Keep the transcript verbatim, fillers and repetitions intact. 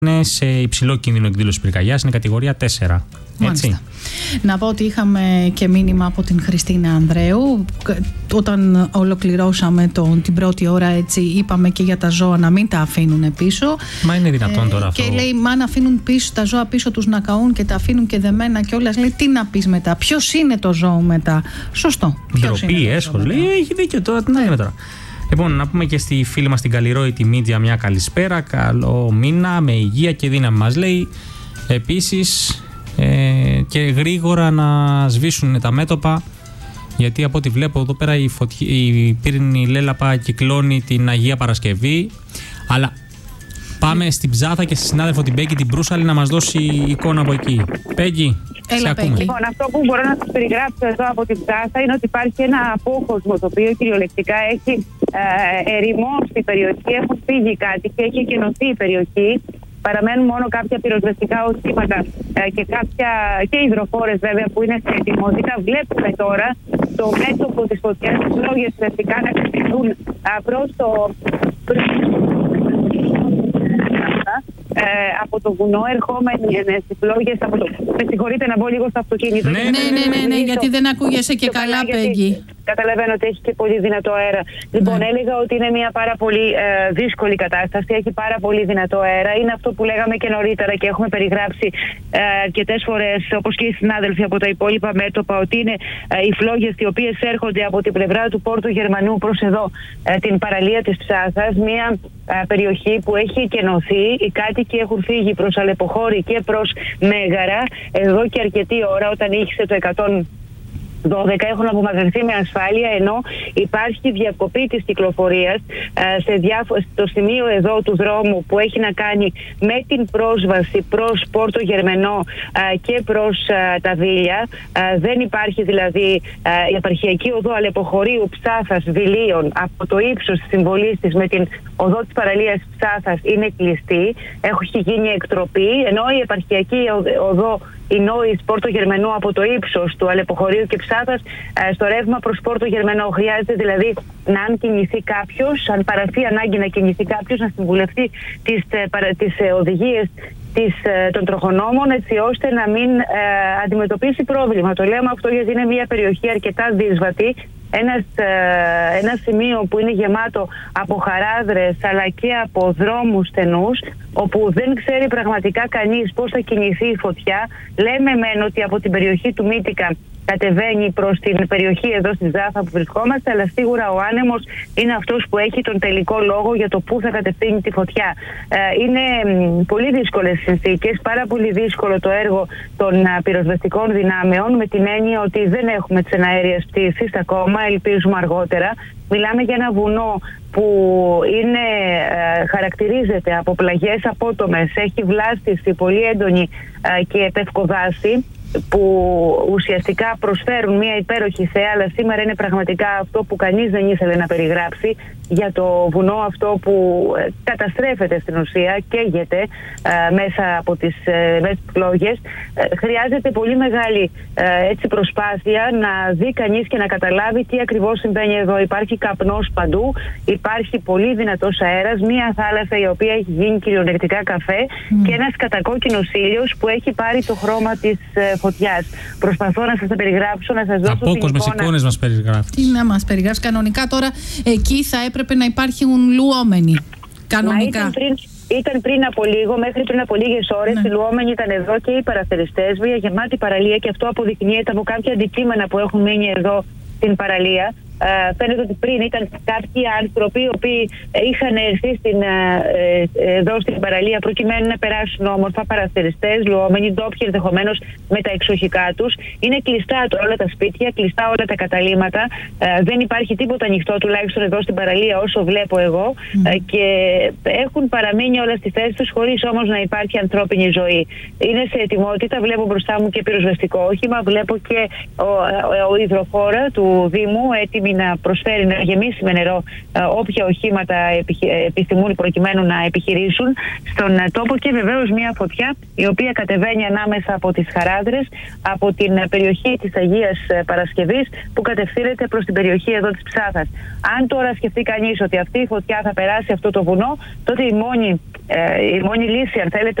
είναι σε υψηλό κίνδυνο εκδήλωση πυρκαγιάς, είναι κατηγορία τέσσερα. Έτσι. Να πω ότι είχαμε και μήνυμα από την Χριστίνα Ανδρέου. Όταν ολοκληρώσαμε τον, την πρώτη ώρα, έτσι, είπαμε και για τα ζώα να μην τα αφήνουν πίσω. Μα είναι δυνατόν τώρα ε, αυτό? Και λέει, μα να αφήνουν πίσω τα ζώα πίσω τους να καούν και τα αφήνουν και δεμένα κιόλας. Λέει, τι να πεις μετά, ποιος είναι το ζώο μετά? Σωστό. Ντροπή, έσχολο. Λέει, έχει δίκιο τώρα, τι να λέμε τώρα. Λοιπόν, να πούμε και στη φίλη μας την Καλλιρόητη Μίντια μια καλησπέρα. Καλό μήνα, με υγεία και δύναμη μας λέει. Επίσης, ε, και γρήγορα να σβήσουν τα μέτωπα, γιατί από ό,τι βλέπω εδώ πέρα η, φωτι... η πύρινη λέλαπα κυκλώνει την Αγία Παρασκευή. Αλλά πάμε στην Ψάθα και στη συνάδελφο την Πέγγι την Προύσαλη να μας δώσει εικόνα από εκεί. Πέγγι, σε ακούμε. Λοιπόν, αυτό που μπορώ να σας περιγράψω εδώ από την Ψάθα είναι ότι υπάρχει ένα απόκοσμο το οποίο κυριολεκτικά έχει ε, ερημό στην περιοχή, έχουν φύγει κάτι και έχει εκενωθεί η περιοχή. Παραμένουν μόνο κάποια πυροσβεστικά οχήματα ε, και, κάποια, και υδροφόρες βέβαια που είναι σε ετοιμότητα. Βλέπουμε τώρα το μέτωπο της φωτιάς, τις λόγιες φυσικά να ξυπνούν προς το... Ε, από το βουνό ερχόμενοι στις φλόγες από το... Με συγχωρείτε να μπω λίγο στο αυτοκίνητο. Ναι, ναι, ναι, ναι, ναι, γιατί δεν ακούγεσαι και καλά, Πέγγι. Καταλαβαίνω ότι έχει και πολύ δυνατό αέρα. Λοιπόν, ναι. έλεγα ότι είναι μια πάρα πολύ ε, δύσκολη κατάσταση. Έχει πάρα πολύ δυνατό αέρα. Είναι αυτό που λέγαμε και νωρίτερα και έχουμε περιγράψει ε, αρκετές φορές, όπως και οι συνάδελφοι από τα υπόλοιπα μέτωπα, ότι είναι ε, οι φλόγες οι οποίες έρχονται από την πλευρά του Πόρτου Γερμανού προς εδώ ε, την παραλία της Ψάθας. Μια ε, περιοχή που έχει εκενωθεί. Οι κάτοικοι έχουν φύγει προς Αλεποχώρη και προς Μέγαρα εδώ και αρκετή ώρα, όταν ήχησε το εκατόν δώδεκα, έχουν απομακρυνθεί με ασφάλεια, ενώ υπάρχει διακοπή της κυκλοφορίας ε, σε διάφο- στο σημείο εδώ του δρόμου που έχει να κάνει με την πρόσβαση προς Πόρτο Γερμενό ε, και προς ε, τα Δήλια. Ε, δεν υπάρχει δηλαδή ε, η επαρχιακή οδό Αλεποχωρίου Ψάθας Βιλίων από το ύψος της συμβολής της με την οδό της παραλίας Ψάθας είναι κλειστή. Έχει γίνει εκτροπή, ενώ η επαρχιακή οδό η Νόης Πόρτο Γερμενό από το ύψος του Αλεποχωρίου και Ψάθας ε, στο ρεύμα προς Πόρτο Γερμενό. Χρειάζεται δηλαδή να αν κινηθεί κάποιος, αν παραστεί ανάγκη να κινηθεί κάποιος, να συμβουλευτεί τις, τις ε, οδηγίες της, ε, των τροχονόμων, έτσι ώστε να μην ε, αντιμετωπίσει πρόβλημα. Το λέμε αυτό γιατί είναι μια περιοχή αρκετά δύσβατη. Ένας, ε, ένα σημείο που είναι γεμάτο από χαράδρες αλλά και από δρόμους στενούς, όπου δεν ξέρει πραγματικά κανείς πώς θα κινηθεί η φωτιά. Λέμε μεν ότι από την περιοχή του Μύτικα κατεβαίνει προς την περιοχή εδώ στη Ζάφα που βρισκόμαστε, αλλά σίγουρα ο άνεμος είναι αυτός που έχει τον τελικό λόγο για το πού θα κατευθύνει τη φωτιά. Ε, είναι πολύ δύσκολες συνθήκες, πάρα πολύ δύσκολο το έργο των α, πυροσβεστικών δυνάμεων, με την έννοια ότι δεν έχουμε τις εναέριες πτήσεις ακόμα, ελπίζουμε αργότερα. Μιλάμε για ένα βουνό που είναι, ε, χαρακτηρίζεται από πλαγιές απότομες, έχει βλάστηση πολύ έντονη ε, και πευκοδάση, που ουσιαστικά προσφέρουν μια υπέροχη θέα, αλλά σήμερα είναι πραγματικά αυτό που κανείς δεν ήθελε να περιγράψει για το βουνό αυτό που καταστρέφεται στην ουσία, καίγεται ε, μέσα από τις, ε, μέσα τις φλόγες. Ε, χρειάζεται πολύ μεγάλη ε, έτσι προσπάθεια να δει κανείς και να καταλάβει τι ακριβώς συμβαίνει εδώ. Υπάρχει καπνός παντού, υπάρχει πολύ δυνατός αέρας, μια θάλασσα η οποία έχει γίνει κυριολεκτικά καφέ mm. και ένας κατακόκκινος ήλιος που έχει πάρει το χρώμα της ε, φωτιάς. Προσπαθώ να σας τα περιγράψω, να σας δώσω την εικόνα. Απόκοσμες εικόνες μας περιγράφει. Τι να μας περιγράψει. Κανονικά τώρα εκεί θα έπρεπε να υπάρχουν λουόμενοι. Κανονικά. Ήταν πριν, ήταν πριν από λίγο, μέχρι πριν από λίγες ώρες, ναι. Οι λουόμενοι ήταν εδώ και οι παραθεριστές, μια γεμάτη παραλία, και αυτό αποδεικνύεται από κάποια αντικείμενα που έχουν μείνει εδώ στην παραλία. Uh, φαίνεται ότι πριν ήταν κάποιοι άνθρωποι οι οποίοι είχαν έρθει στην, uh, εδώ στην παραλία προκειμένου να περάσουν όμορφα, παραθεριστές, λουόμενοι, ντόπιοι ενδεχομένως με τα εξοχικά τους. Είναι κλειστά όλα τα σπίτια, κλειστά όλα τα καταλύματα. Uh, δεν υπάρχει τίποτα ανοιχτό, τουλάχιστον εδώ στην παραλία, όσο βλέπω εγώ. Mm. Uh, και έχουν παραμείνει όλα στη θέση τους, χωρίς όμως να υπάρχει ανθρώπινη ζωή. Είναι σε ετοιμότητα, βλέπω μπροστά μου και πυροσβεστικό όχημα, βλέπω και ο, ο, ο υδροφόρα του Δήμου έτοιμη δύναμη να προσφέρει, να γεμίσει με νερό όποια οχήματα επιθυμούν προκειμένου να επιχειρήσουν στον τόπο, και βεβαίως μια φωτιά η οποία κατεβαίνει ανάμεσα από τις Χαράδρες, από την περιοχή της Αγίας Παρασκευής, που κατευθύνεται προς την περιοχή εδώ της Ψάθας. Αν τώρα σκεφτεί κανείς ότι αυτή η φωτιά θα περάσει αυτό το βουνό, τότε η μόνη, ε, η μόνη λύση, αν θέλετε,